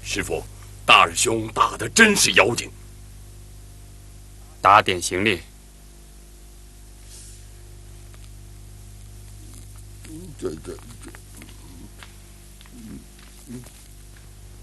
师傅，大师兄打的真是妖精。 打点行李。